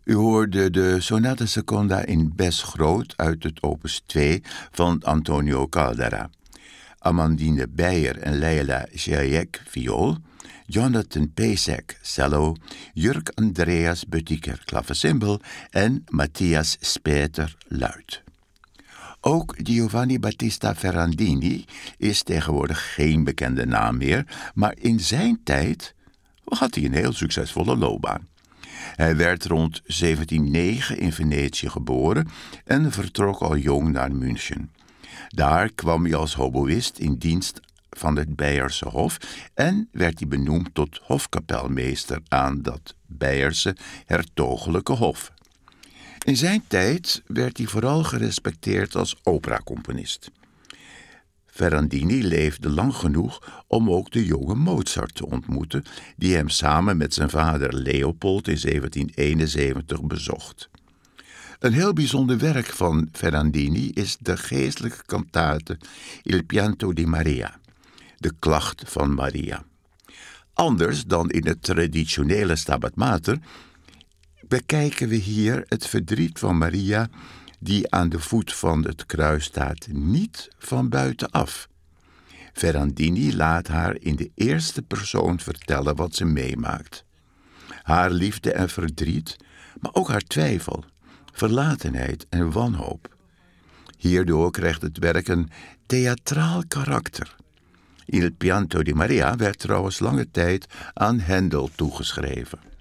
U hoorde de Sonata Seconda in Bes groot uit het opus 2 van Antonio Caldera. Amandine Beyer en Leila Sjajek viool, Jonathan Pesek cello, Jurk Andreas Buttiker klavecimbal en Matthias Speter luid. Ook Giovanni Battista Ferrandini is tegenwoordig geen bekende naam meer, maar in zijn tijd had hij een heel succesvolle loopbaan. Hij werd rond 1709 in Venetië geboren en vertrok al jong naar München. Daar kwam hij als hoboïst in dienst van het Beierse Hof en werd hij benoemd tot hofkapelmeester aan dat Beierse hertogelijke hof. In zijn tijd werd hij vooral gerespecteerd als operacomponist. Ferrandini leefde lang genoeg om ook de jonge Mozart te ontmoeten, die hem samen met zijn vader Leopold in 1771 bezocht. Een heel bijzonder werk van Ferrandini is de geestelijke kantate Il Pianto di Maria, de klacht van Maria. Anders dan in het traditionele Stabat Mater bekijken we hier het verdriet van Maria, die aan de voet van het kruis staat, niet van buitenaf. Ferrandini laat haar in de eerste persoon vertellen wat ze meemaakt. Haar liefde en verdriet, maar ook haar twijfel, verlatenheid en wanhoop. Hierdoor krijgt het werk een theatraal karakter. Il Pianto di Maria werd trouwens lange tijd aan Händel toegeschreven.